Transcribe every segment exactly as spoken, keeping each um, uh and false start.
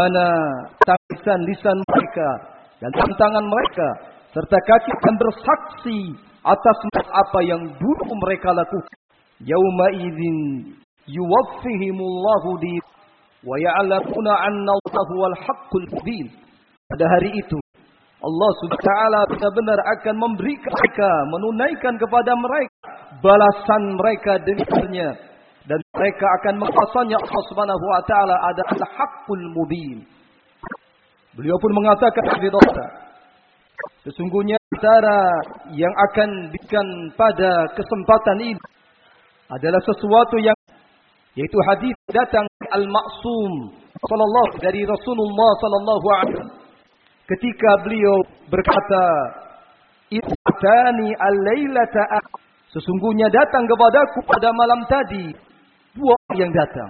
mana tangisan lisan mereka dan tangan mereka serta kaki akan bersaksi atas apa yang dulu mereka lakukan. Yauma idzin yuwaffihimullahu di wa ya'lamuna anna Allahu wal haqqul mubin. Pada hari itu Allah Subhanahu wa taala benar-benar akan memberi mereka, menunaikan kepada mereka balasan mereka dengannya, dan mereka akan mengatakannya Allah Subhanahu wa taala adalah haqqul mubin. Beliau pun mengatakan sesungguhnya cara yang akan diberikan pada kesempatan ini adalah sesuatu yang, yaitu hadis datang al-Ma'sum sallallahu dari Rasulullah sallallahu alaihi wasallam ketika beliau berkata, "Itani al-lailata," sesungguhnya datang kepadaku pada malam tadi dua orang yang datang.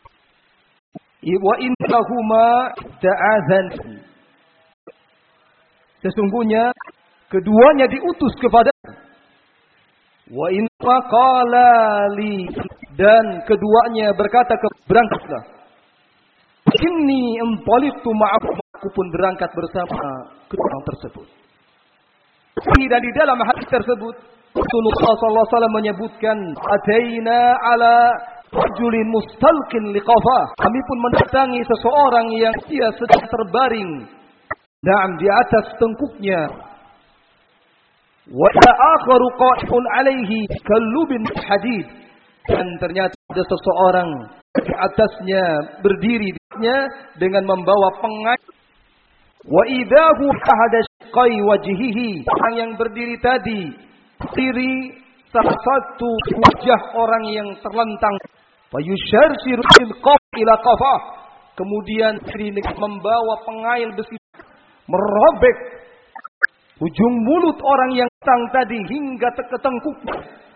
Wa innahuma ta'adzan. Sesungguhnya keduanya diutus kepadaku. Wa inna qala li, dan keduanya berkata, berangkatlah. Inni intaliqtu ma'akum, aku pun berangkat bersama kedua orang tersebut. Dan di dalam hadis tersebut Rasulullah sallallahu alaihi wasallam menyebutkan, "Ataina ala rajulin mustalqin liqafah." Kami pun mendatangi seseorang yang dia sedang terbaring, naam, di atas tengkuknya. Wa akharu qa'ifun alaihi kallubin hadid. Dan ternyata ada seseorang di atasnya berdiri dengan membawa pengai. Wa idahu ahada shiqqai wajhihi. Orang yang berdiri tadi diri salah satu wajah orang yang terlentang. Fa yusharsiru bil qaf ila qafah. Kemudian diri membawa pengail besi merobek ujung mulut orang yang datang tadi hingga ke tengkuknya.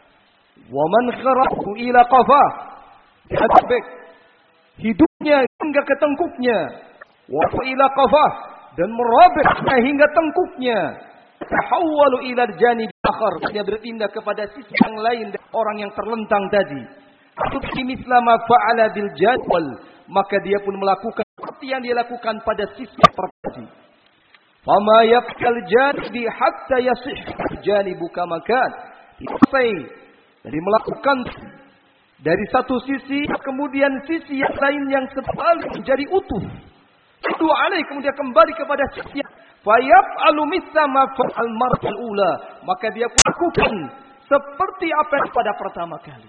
Wa man kharahu ila qafah. Merobek hidungnya hingga ke tengkuknya. Wa ila qafah, dan merobek hingga tengkuknya. Tahawwalu ila janib akhar, dia berpindah kepada sisi yang lain dari orang yang terlentang tadi. Tuti mislama fa'ala bil jadwal, maka dia pun melakukan seperti yang dia lakukan pada sisi yang terjadi. Fama yafkal janibi hatta yasih janibu kama kan. Selesai dari melakukan dari satu sisi, kemudian sisi yang lain yang sebalik menjadi utuh. Itu alaih, kemudian kembali kepada sisi yang fayaf'alu mithla ma fa'al mar'al ula, maka dia lakukan seperti apa yang pada pertama kali.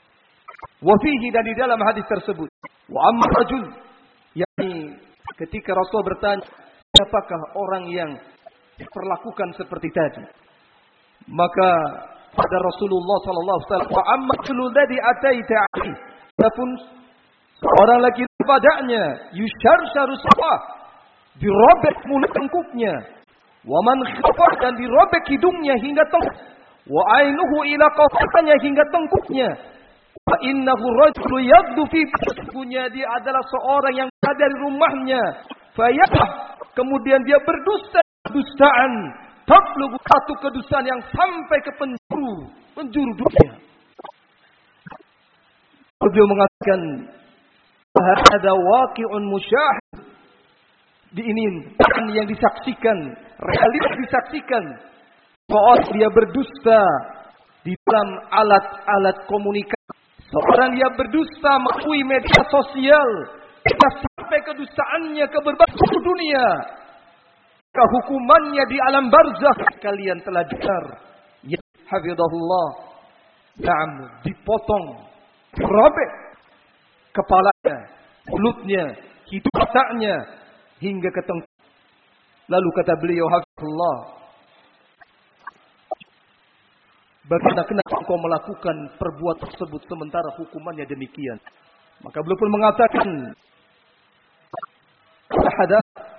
Wa fihi, dan di dalam hadis tersebut, wa amma rajul, yakni ketika Rasul bertanya, siapakah orang yang diperlakukan seperti tadi? Maka pada Rasulullah sallallahu alaihi wasallam, wa amma rajul ladzi ataita alaihi, adapun orang lagi padanya yusharsharu safah, dirobek mulut tengkuknya, wa man khafar, dan dirobek hidungnya hingga tengkuk, wa ainuhu ila qafahnya hingga tengkuknya, wa innahu rajulu yabdu fi sesungguhnya dia adalah seorang yang ada dari rumahnya, fayah, kemudian dia berdusta dustaan, tablugu, satu kedustaan yang sampai ke penjuru penjuru dunia. Beliau mengatakan, ada waqi'un musyahid, di ini yang disaksikan, realitas disaksikan. Seorang dia berdusta di dalam alat-alat komunikasi. Seorang dia berdusta melalui media sosial. Kita sampai kedustaannya ke berbagai dunia. Kehukumannya di alam barzakh kalian telah dengar. Ya hafizahullah. Naam, dipotong, robek kepalanya, mulutnya, hidung otaknya hingga ke tengkuk. Lalu kata beliau hafizahullah, bagaimana kenapa engkau melakukan perbuatan tersebut sementara hukumannya demikian? Maka beliau pun mengatakan, Hada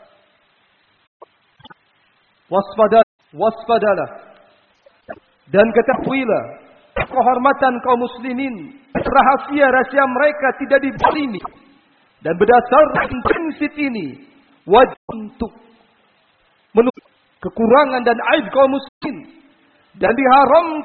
waspada waspadalah, dan ketahuilah kehormatan kaum muslimin, rahasia-rahasia mereka tidak dizalimi, dan berdasarkan prinsip ini wajib untuk menutup kekurangan dan aib kaum muslimin, dan diharam